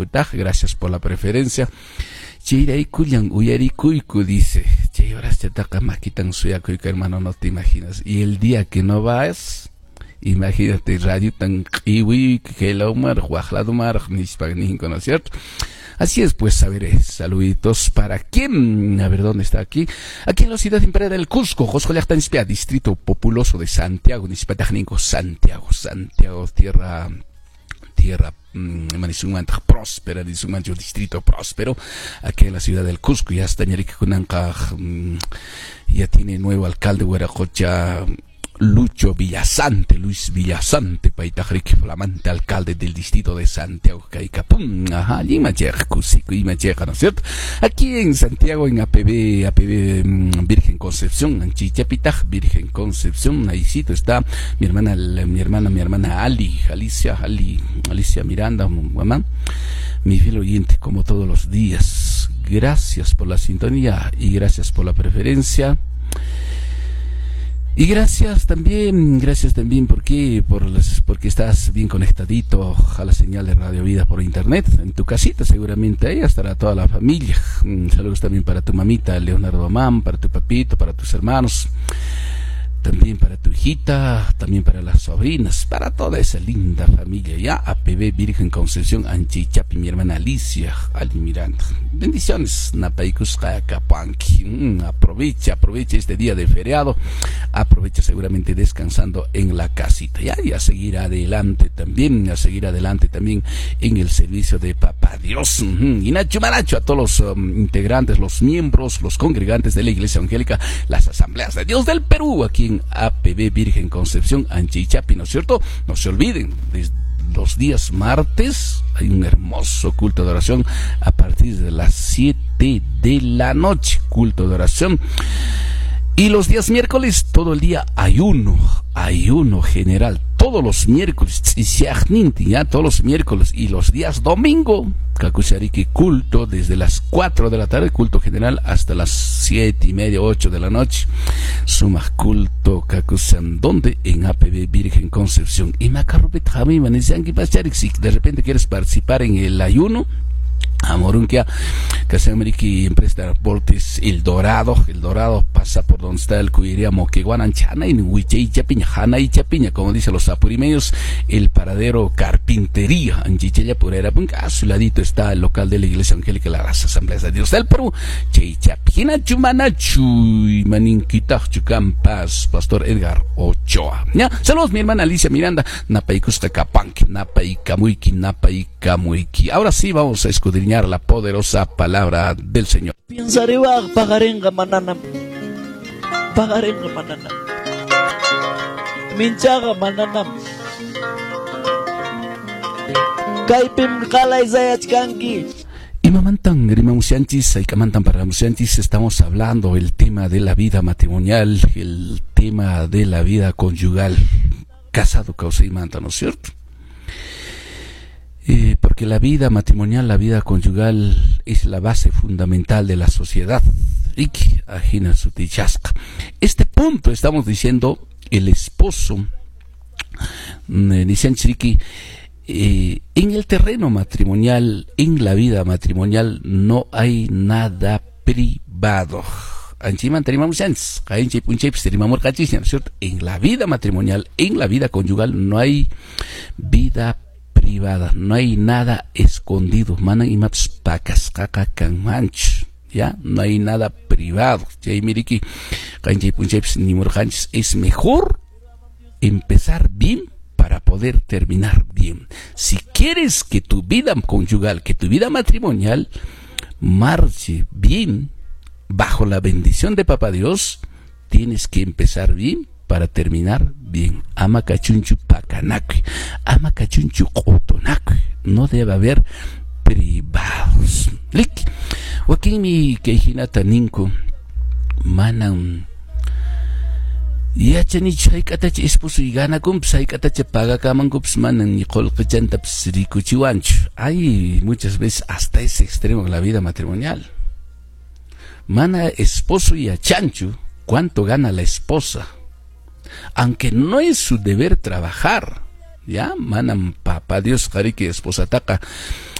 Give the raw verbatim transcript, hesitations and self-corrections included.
Kutaj, gracias por la preferencia. Chiray kuyan uyari kuyku, dice. Chay horas chataca maquitan suya kuyku, hermano, no te imaginas. Y el día que no vas, imagínate, radio tan iwi, que la umar, guajladumar, nispagninco, ¿no es cierto? Así es, pues, a ver, eh, saluditos para quién, a ver, ¿dónde está aquí? Aquí en la ciudad imperial del Cusco, Joscollactanspia, distrito populoso de Santiago, Nispatagninco, Santiago, Santiago, tierra, tierra, Manizungan próspera, Manizungan distrito próspero, aquí en la ciudad del Cusco, ya está Ñariquicunanca, ya tiene nuevo alcalde, Hueracocha, Lucho Villasante, Luis Villasante, Paitajrique, flamante alcalde del distrito de Santiago, Caicapum, ajá, Lima Cheja, Cusico, Lima Cheja, ¿no es cierto? Aquí en Santiago, en A P B, A P B um, Virgen Concepción, en Chichapitaj, Virgen Concepción, ahí sí está mi hermana, la, mi hermana, mi hermana Ali, Alicia, Ali, Alicia Miranda, mamá, mi fiel oyente, como todos los días. Gracias por la sintonía y gracias por la preferencia. Y gracias también, gracias también porque, por las, porque estás bien conectadito a la señal de Radio Vida por internet, en tu casita seguramente, ahí estará toda la familia. Saludos también para tu mamita Leonardo Amán, para tu papito, para tus hermanos, también para tu hijita, también para las sobrinas, para toda esa linda familia, ya, A P B Virgen Concepción, Anchichapi, mi hermana Alicia, Ali Miranda. Bendiciones, Napaicusca, Capanqui. Mm, aprovecha, aprovecha este día de feriado, aprovecha seguramente descansando en la casita, ya, y a seguir adelante también, a seguir adelante también en el servicio de Papá Dios. Mm, y Nacho Maracho, a todos los um, integrantes, los miembros, los congregantes de la Iglesia Evangélica, las Asambleas de Dios del Perú, aquí en A P B Virgen Concepción, Anchichapi, ¿no es cierto? No se olviden, desde los días martes hay un hermoso culto de oración a partir de las siete de la noche, culto de oración. Y los días miércoles, todo el día ayuno, ayuno general, todos los miércoles, ya, todos los miércoles, y los días domingo, Kakushariki, culto desde las cuatro de la tarde, culto general, hasta las siete y media, ocho de la noche, suma culto Kakusan, donde en A P B Virgen Concepción. Y Macarrupet Jamima, si de repente quieres participar en el ayuno, Amorunquia, que se ameriki empresa Voltes El Dorado, El Dorado pasa por donde está el Cuiría Moqueguanan Chana y Huiche y Chapiña, Jana y Chapiña, como dicen los apurimeños, el paradero Carpintería, en Chichella Purera, a su ladito está el local de la Iglesia Evangélica, las Asambleas de Dios del Perú, Cheichapina Chumanachu, Maninquita Chucampas, Pastor Edgar Ochoa. ¿Ya? Saludos, mi hermana Alicia Miranda, Napaicusta Capanque, Napaicamuiki, Napaicamuiki. Ahora sí vamos a escudriñar la poderosa palabra del Señor. Piensaré pagarenga manana, pagarenga manana, minchaga manana, kaipim kala izayachkanki. Y mamantan, grimamusianchis, y camantan para musianchis, estamos hablando el tema de la vida matrimonial, el tema de la vida conyugal, casado causa y manta, ¿no es cierto? Eh, porque la vida matrimonial, la vida conyugal es la base fundamental de la sociedad. Este punto estamos diciendo, el esposo, dicen Chiriqui, eh, en el terreno matrimonial, en la vida matrimonial, no hay nada privado. En la vida matrimonial, en la vida conyugal, no hay vida privada, no hay nada escondido, mana y maps pacas caca can manch, ya, no hay nada privado. Ya miriki, ni murjanch, es mejor empezar bien para poder terminar bien. Si quieres que tu vida conyugal, que tu vida matrimonial marche bien bajo la bendición de Papá Dios, tienes que empezar bien para terminar bien. Ama cachunchu pacanacui, ama cachunchu cotonacui. No debe haber privados. Lik, wakimi keijinata ninku manan yachanich haykatacha esposo y gana kumps haykatacha paga kaman kumps manan ni kolqachanta psrikuchiwanchu. Hay muchas veces hasta ese extremo en la vida matrimonial. Mana esposo y achanchu, ¿cuánto gana la esposa? Aunque no es su deber trabajar, ya, manan Papá Dios, jari que esposa taca